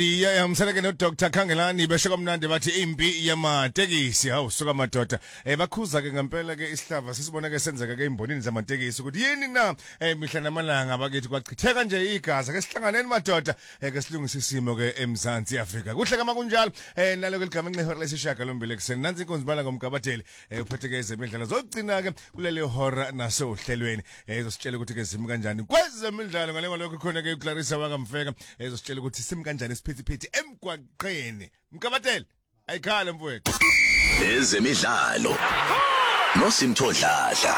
Yamseleke no Dr Khangelani besho kamnandi bathi impi yamatekisi suka madoda bakhuza ke ngempela ke isihlava sisibona ke senzeka ke imbonini zamatekisi ukuthi yini na mihla namalanga bakithi kwachitheka nje igazi ke sihlanganeni madoda ke silungisa isimo ke eMzansi Afrika kuhle kama kunjalo nalo ke ligama enxehora lesishaka lombili ekseni nansi inkonzo bala ngomgabatheli uphethe ke ezemidlalo zogcina ke kuleli hora naso hlelweni izositshela ukuthi ke zimi kanjani kwezemidlalo ngale lokho khona ke uClarissa wakamfeka izositshela ukuthi simi kanjani isiphithiphithi emgwaqeni mkabatele ayikhale mfowethu ezemidlalo noSimthodladla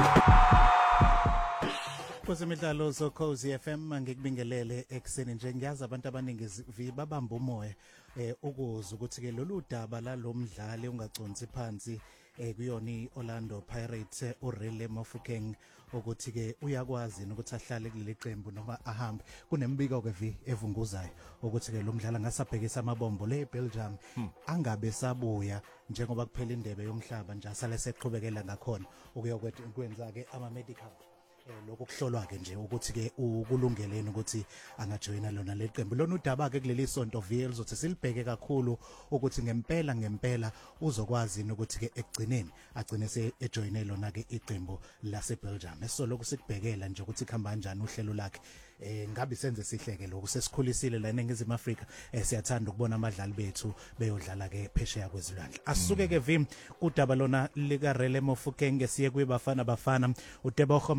kwezemidlalo Cozi FM ngikubingelele ekseni nje ngiyazi abantu abaningi babamba umoya ukuze ukuthi ke lolu daba la lomdlali ungaconsi phansi kuyona iOrlando Pirates uRele Mofokeng ukuthi ke uyakwazi ukuthi ahlale kuleli qembu noma ahambe kunembiko ke evunguzayo ukuthi ke lo mdlala ngasabhekisa amabombo le Belgium angabe sabuya njengoba kuphela indebe yomhlaba nje asale seqhubekela ngakhona ukuyokwenza ke ama medical lokho kuhlolwa ke nje ukuthi ke ukulungeleni ukuthi angajoyina lona leqembu lona udaba ke kuleli sonto VL uzothi silibheke kakhulu ukuthi ngempela uzokwazi ukuthi ke ekugcineni agcine se ejoyine lona ke iqembu lase Belgium esoloko sikubhekela nje ukuthi khamba kanjani uhlelo lakhe ngabe senze sihleke lokho sesikhulisile la eNingizimu Afrika siyathanda ukubona abadlali bethu beyodlala ke phesheya kwezilwandle asisuke ke udaba lona lika Rele Mofokeng siye kwibafana bafana uTebogo